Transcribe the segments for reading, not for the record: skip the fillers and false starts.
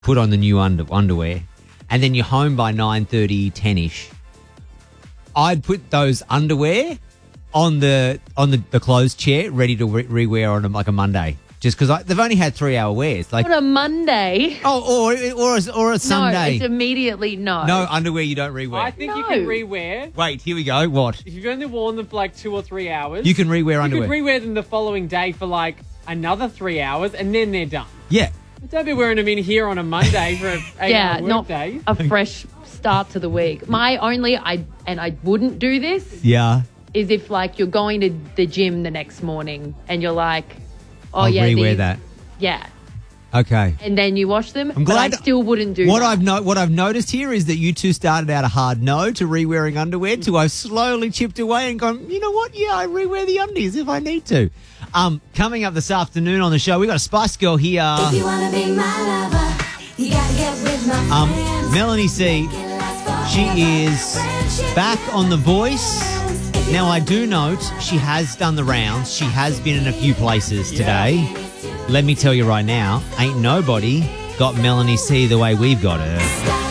put on the new underwear, and then you're home by 9:30, 10-ish, I'd put those underwear on the clothes chair, ready to re-wear on like a Monday, just because they've only had 3-hour wears. Like On a Monday. or a Sunday. No, it's immediately no. No underwear you don't re-wear. I think you No. can re-wear. Wait, here we go. What? If you've only worn them for like 2 or 3 hours, You can re-wear you underwear. could re-wear them the following day for like another 3 hours, and then they're done. Yeah. Don't be wearing them in here on a Monday for an 8-hour not workday. a fresh start to the week. My only, I wouldn't do this, Yeah. is if like you're going to the gym the next morning and you're like, oh I'll yeah, re-wear these- that. Yeah. Okay. And then you wash them. I'm glad. But I still wouldn't do what that. What I've noticed here is that you two started out a hard no to re-wearing underwear. To I've slowly chipped away and gone, you know what? Yeah, I re-wear the undies if I need to. Coming up this afternoon on the show, we got a Spice Girl here. If you wanna be my lover, you gotta get with my friends. Melanie C. She is back on The Voice. Now I do note she has done the rounds. She has been in a few places today. Let me tell you right now, ain't nobody got Melanie C the way we've got her.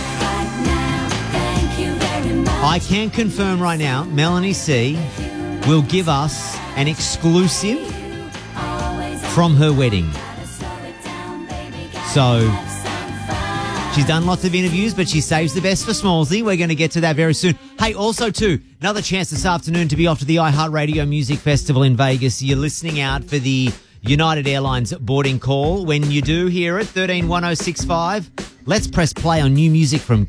I can confirm right now, Melanie C will give us an exclusive from her wedding. So she's done lots of interviews, but she saves the best for Smallsy. We're going to get to that very soon. Hey, also too, another chance this afternoon to be off to the iHeartRadio Music Festival in Vegas. You're listening out for the United Airlines boarding call. When you do hear it, 131065, let's press play on new music from